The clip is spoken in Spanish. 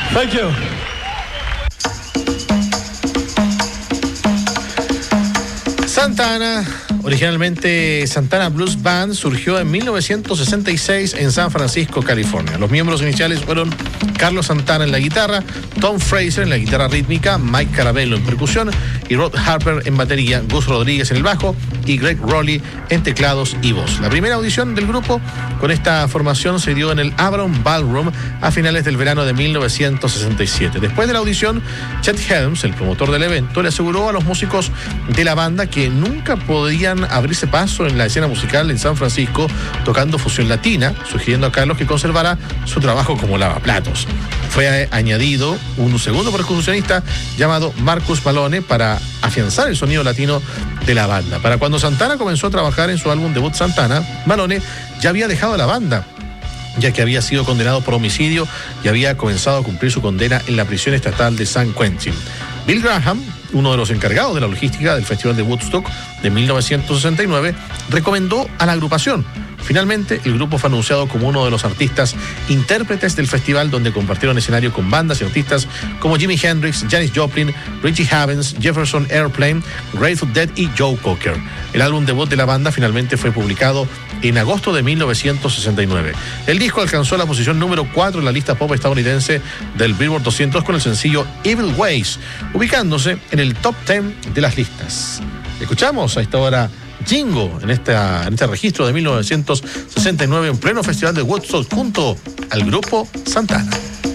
Thank you. Santana, originalmente Santana Blues Band, surgió en 1966 en San Francisco, California. Los miembros iniciales fueron Carlos Santana en la guitarra, Tom Fraser en la guitarra rítmica, Mike Carabello en percusión y Rod Harper en batería, Gus Rodríguez en el bajo y Greg Rowley en teclados y voz. La primera audición del grupo con esta formación se dio en el Avalon Ballroom a finales del verano de 1967. Después de la audición, Chet Helms, el promotor del evento, le aseguró a los músicos de la banda que nunca podían abrirse paso en la escena musical en San Francisco tocando fusión latina, sugiriendo a Carlos que conservara su trabajo como lavaplatos. Fue añadido un segundo percusionista llamado Marcus Malone para afianzar el sonido latino de la banda. Para cuando Santana comenzó a trabajar en su álbum debut Santana, Malone ya había dejado la banda, ya que había sido condenado por homicidio y había comenzado a cumplir su condena en la prisión estatal de San Quentin. Bill Graham, uno de los encargados de la logística del Festival de Woodstock de 1969, recomendó a la agrupación. Finalmente, el grupo fue anunciado como uno de los artistas intérpretes del festival, donde compartieron escenario con bandas y artistas como Jimi Hendrix, Janis Joplin, Richie Havens, Jefferson Airplane, Grateful Dead y Joe Cocker. El álbum debut de la banda finalmente fue publicado en agosto de 1969. El disco alcanzó la posición número 4 en la lista pop estadounidense del Billboard 200 con el sencillo Evil Ways, ubicándose en el top 10 de las listas. Escuchamos a esta hora Jingo en este registro de 1969 en pleno Festival de Woodstock junto al grupo Santana.